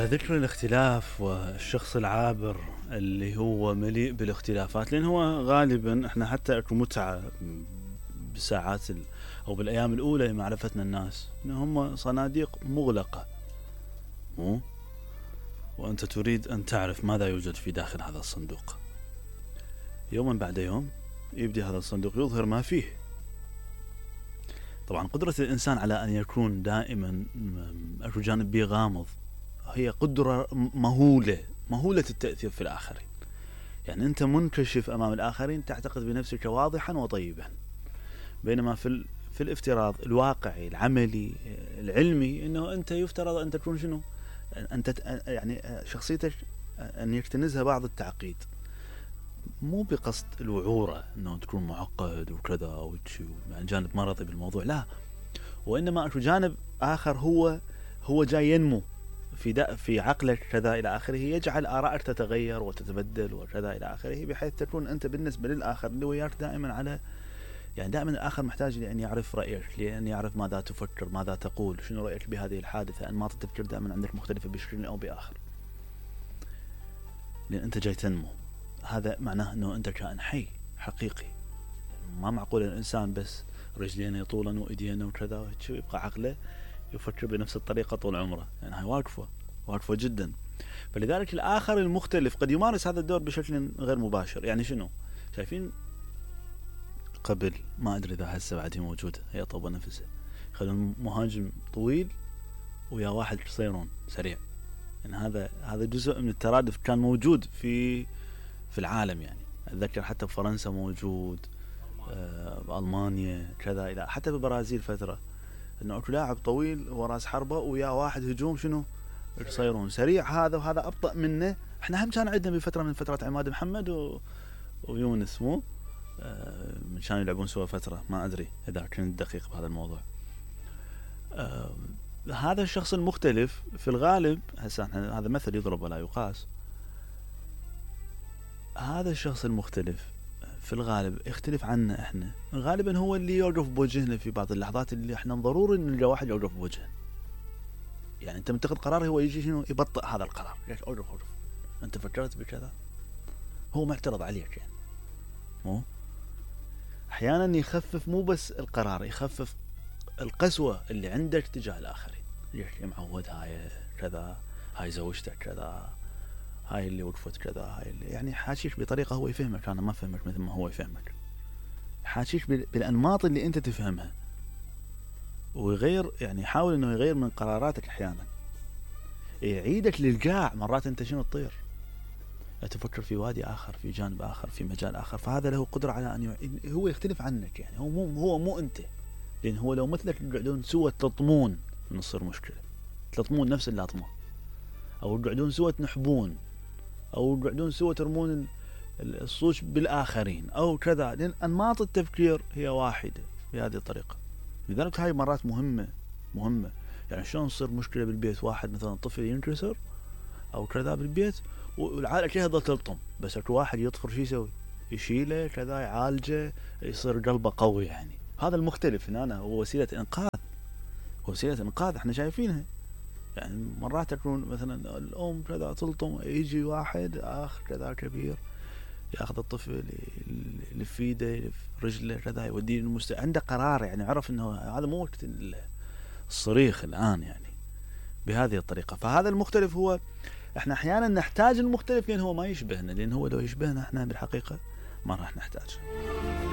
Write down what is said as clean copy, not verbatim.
ذكر الاختلاف والشخص العابر اللي هو مليء بالاختلافات، لأن هو غالبا احنا حتى اكو متعة بالساعات أو بالأيام الأولى لمعرفتنا الناس إن هم صناديق مغلقة، مو وأنت تريد أن تعرف ماذا يوجد في داخل هذا الصندوق. يوما بعد يوم يبدأ هذا الصندوق يظهر ما فيه. طبعا قدرة الإنسان على أن يكون دائما أكو جانب به غامض هي قدرة مهولة التأثير في الآخرين. يعني أنت منكشف أمام الآخرين، تعتقد بنفسك واضحا وطيبا، بينما في الافتراض الواقعي العملي العلمي أنه أنت يفترض أن تكون شنو؟ أنت يعني شخصيتك أن يكتنزها بعض التعقيد، مو بقصد الوعورة أنه تكون معقد وكذا أو يعني جانب مرضي بالموضوع، لا، وإنما أكو جانب آخر هو جاي ينمو في عقلك كذا إلى آخره، يجعل آرائك تتغير وتتبدل وكذا إلى آخره، بحيث تكون أنت بالنسبة للآخر اللي وياك دائما على، يعني دائما الآخر محتاج لأن يعرف رأيك، لأن يعرف ماذا تفكر، ماذا تقول، شنو رأيك بهذه الحادثة. أنماط التفكير دائما عندك مختلفة بشكل أو بآخر، لأن أنت جاي تنمو. هذا معناه أنه أنت كائن حي حقيقي. ما معقول الإنسان بس رجلين يطولا وإيدينا وكذا يبقى عقله يفكر بنفس الطريقة طول عمره، يعني هاي واقفة جدا. فلذلك الآخر المختلف قد يمارس هذا الدور بشكل غير مباشر. يعني شنو شايفين قبل، ما أدري إذا هسه بعد موجودة، هي طوبة نفسه، خلون مهاجم طويل ويا واحد قصيرون سريع. يعني هذا جزء من الترادف كان موجود في العالم. يعني أتذكر حتى بفرنسا موجود، بألمانيا كذا، إلى حتى ببرازيل فترة، انه اكو لاعب طويل وراس حربة ويا واحد هجوم شنو قصيرون سريع، هذا ابطأ منه. احنا هم كان عندنا بفترة من فترات عماد محمد ويونس، مو كانوا يلعبون سوا فترة، ما ادري اذا كنت دقيق بهذا الموضوع. هذا الشخص المختلف في الغالب، هسه هذا مثل يضرب ولا يقاس، هذا الشخص المختلف في الغالب يختلف عنا احنا، غالبا هو اللي يوقف بوجهنا في بعض اللحظات اللي احنا ضروري ان نلقى واحد يوقف بوجهنا. يعني انت متخذ قرار، هو يجي شنو يبطئ هذا القرار، ليش اوقف انت فكرت بكذا، هو معترض عليك. يعني مو احيانا يخفف مو بس القرار، يخفف القسوة اللي عندك تجاه الاخرين. ليش معود هاي كذا، هاي زوجتك كذا، هاي اللي وقفت كذا، هاي اللي يعني حاشيك بطريقة هو يفهمك، أنا ما فهمك مثل ما هو يفهمك، حاشيك بالأنماط اللي أنت تفهمها، ويغير، يعني يحاول إنه يغير من قراراتك أحيانا، يعيدك للقاع. مرات أنت شنو تطير، تفكر في وادي آخر، في جانب آخر، في مجال آخر. فهذا له قدرة على أن هو يختلف عنك. يعني هو مو أنت، لأن هو لو مثلك يقعدون سوى تلطمون نصير مشكلة، تلطمون نفس اللطمة، أو يقعدون سوى تنحبون، أو يقعدون سوى ترمون الصوش بالآخرين أو كذا، لأن أنماط التفكير هي واحدة بهذه الطريقة. لذلك هاي مرات مهمة. يعني شلون تصير مشكلة بالبيت، واحد مثلا طفل ينكسر أو كذا بالبيت والعائلة كلها تظل تلطم، بس اكو واحد يطفر، شو يسوي؟ يشيله كذا، يعالجه، يصير قلبه قوي. يعني هذا المختلف هنا هو وسيلة إنقاذ احنا شايفينها. يعني مرات تكون مثلا الأم كذا تلطم، يجي واحد آخ كذا كبير ياخذ الطفل يلف ايده يلف رجله كذا، يوديه للمستشفى، عنده قرار. يعني عرف انه هذا مو وقت الصريخ الآن، يعني بهذه الطريقة. فهذا المختلف هو، احنا احيانا نحتاج المختلف لان هو ما يشبهنا، لان هو لو يشبهنا احنا بالحقيقة ما راح نحتاج.